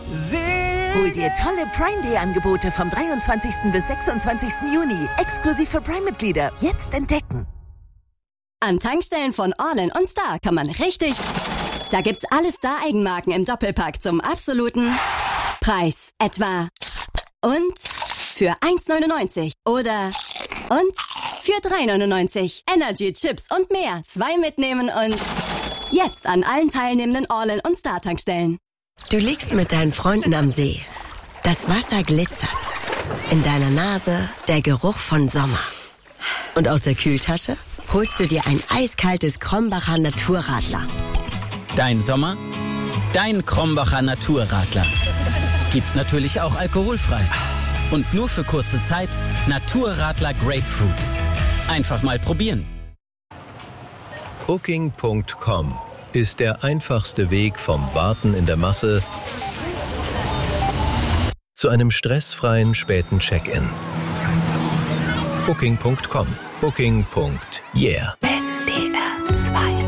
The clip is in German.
Hol dir tolle Prime Day Angebote vom 23. bis 26. Juni. Exklusiv für Prime-Mitglieder. Jetzt entdecken. An Tankstellen von Orlen und Star kann man richtig... Da gibt's alle Star-Eigenmarken im Doppelpack zum absoluten Preis. Etwa und für 1,99 oder und für 3,99. Energy, Chips und mehr. 2 mitnehmen und jetzt an allen teilnehmenden Orlen und Star-Tankstellen. Du liegst mit deinen Freunden am See. Das Wasser glitzert. In deiner Nase der Geruch von Sommer. Und aus der Kühltasche holst du dir ein eiskaltes Krombacher Naturradler. Dein Sommer, dein Krombacher Naturradler. Gibt's natürlich auch alkoholfrei. Und nur für kurze Zeit Naturradler Grapefruit. Einfach mal probieren. Booking.com ist der einfachste Weg vom Warten in der Masse zu einem stressfreien späten Check-in. Booking.com. Booking.yeah.